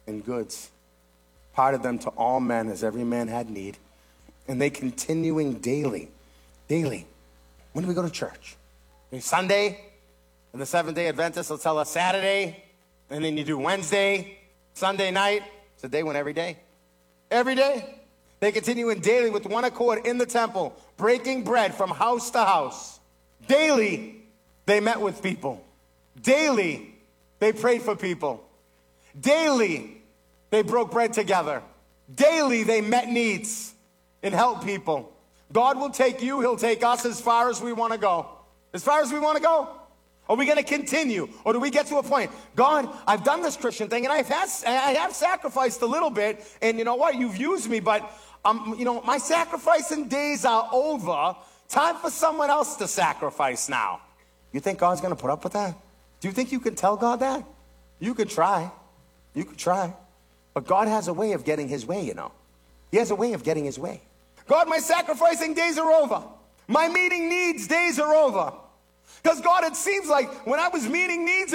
and goods, parted them to all men as every man had need, and they continuing daily. When do we go to church? Sunday, and the Seventh-day Adventists will tell us Saturday, and then you do Wednesday, Sunday night. It's a day when every day. Every day. They continuing daily with one accord in the temple, breaking bread from house to house. Daily, they met with people. Daily, they prayed for people. Daily, they broke bread together. Daily, they met needs and helped people. God will take you, he'll take us as far as we want to go. As far as we want to go. Are we going to continue? Or do we get to a point? God, I've done this Christian thing, and I have sacrificed a little bit, and you know what? You've used me, but my sacrificing days are over. Time for someone else to sacrifice now. You think God's going to put up with that? Do you think you can tell God that? You could try. You could try. But God has a way of getting his way, you know. He has a way of getting his way. God, my sacrificing days are over. My meeting needs days are over. Because God, it seems like when I was meeting needs,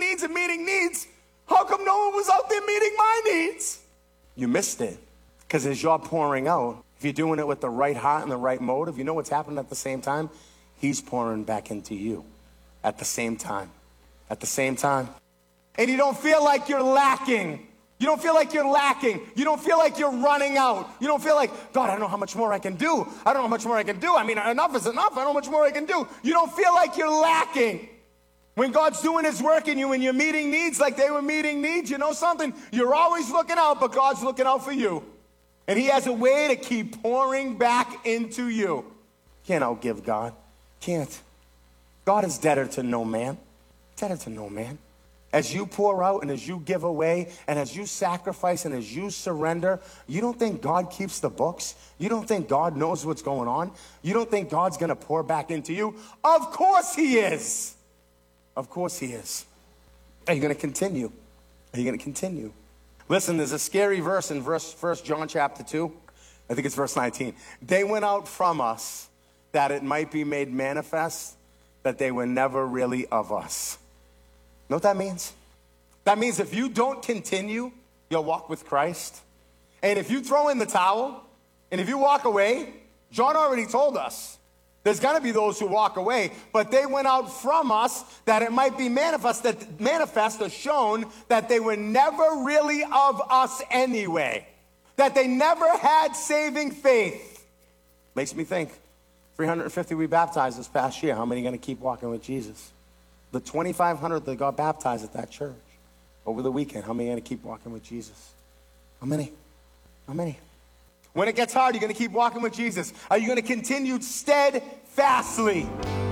how come no one was out there meeting my needs? You missed it. Because as you're pouring out, if you're doing it with the right heart and the right motive, you know what's happening at the same time? He's pouring back into you at the same time. At the same time. And you don't feel like you're lacking. You don't feel like you're lacking. You don't feel like you're running out. You don't feel like, God, I don't know how much more I can do. I don't know how much more I can do. I mean, enough is enough. I don't know how much more I can do. You don't feel like you're lacking. When God's doing his work in you and you're meeting needs like they were meeting needs, you know something? You're always looking out, but God's looking out for you. And he has a way to keep pouring back into you. Can't outgive God. Can't. God is debtor to no man. Debtor to no man. As you pour out and as you give away and as you sacrifice and as you surrender, you don't think God keeps the books? You don't think God knows what's going on? You don't think God's going to pour back into you? Of course he is. Of course he is. Are you going to continue? Are you going to continue? Listen, there's a scary verse in 1 John chapter 2. I think it's verse 19. They went out from us that it might be made manifest that they were never really of us. You know what that means? That means if you don't continue your walk with Christ, and if you throw in the towel, and if you walk away, John already told us, there's going to be those who walk away, but they went out from us that it might be manifest or shown that they were never really of us anyway, that they never had saving faith. Makes me think, 350 we baptized this past year. How many are going to keep walking with Jesus? The 2,500 that got baptized at that church over the weekend, how many are going to keep walking with Jesus? How many? How many? When it gets hard, you're going to keep walking with Jesus. Are you going to continue steadfastly?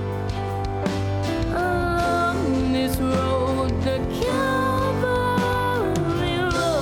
On this road, the Calvary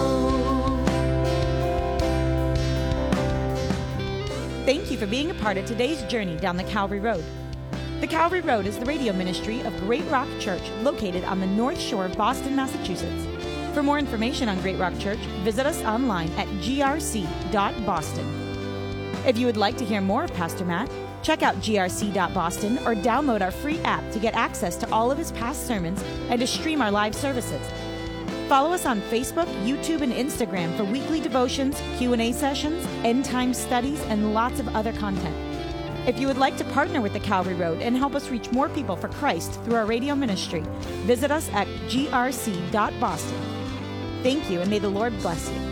road. Thank you for being a part of today's journey down the Calvary Road. The Calvary Road is the radio ministry of Great Rock Church, located on the North Shore of Boston, Massachusetts. For more information on Great Rock Church, visit us online at grc.boston. If you would like to hear more of Pastor Matt, check out grc.boston or download our free app to get access to all of his past sermons and to stream our live services. Follow us on Facebook, YouTube, and Instagram for weekly devotions, Q&A sessions, end-time studies, and lots of other content. If you would like to partner with the Calvary Road and help us reach more people for Christ through our radio ministry, visit us at grc.boston. Thank you, and may the Lord bless you.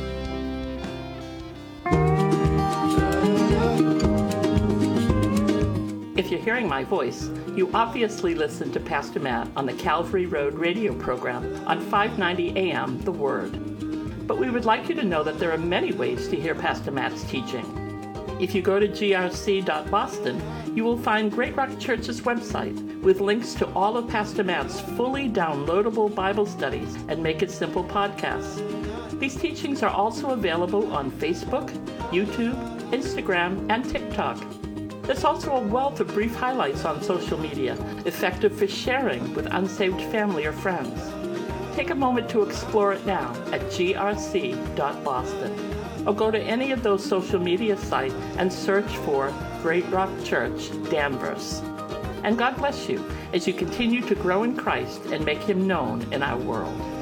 If you're hearing my voice, you obviously listen to Pastor Matt on the Calvary Road radio program on 590 AM, The Word. But we would like you to know that there are many ways to hear Pastor Matt's teaching. If you go to grc.boston, you will find Great Rock Church's website with links to all of Pastor Matt's fully downloadable Bible studies and Make It Simple podcasts. These teachings are also available on Facebook, YouTube, Instagram, and TikTok. There's also a wealth of brief highlights on social media, effective for sharing with unsaved family or friends. Take a moment to explore it now at grc.boston. Or go to any of those social media sites and search for Great Rock Church, Danvers. And God bless you as you continue to grow in Christ and make him known in our world.